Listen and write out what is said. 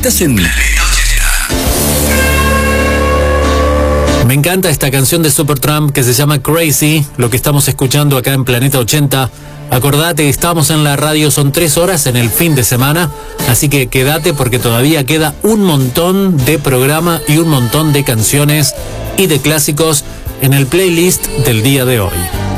Estás en Me encanta esta canción de Supertramp que se llama Crazy, lo que estamos escuchando acá en Planeta 80. Acordate, estamos en la radio, son 3 horas en el fin de semana, así que quédate porque todavía queda un montón de programa y un montón de canciones y de clásicos en el playlist del día de hoy.